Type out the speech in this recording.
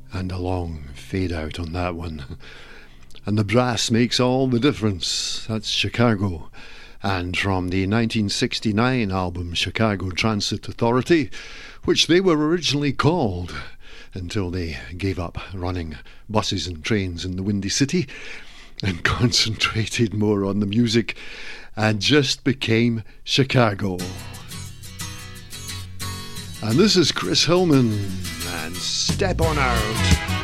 And a long fade out on that one. And the brass makes all the difference. That's Chicago. And from the 1969 album Chicago Transit Authority, which they were originally called until they gave up running buses and trains in the Windy City and concentrated more on the music and just became Chicago. And this is Chris Hillman and Step On Out.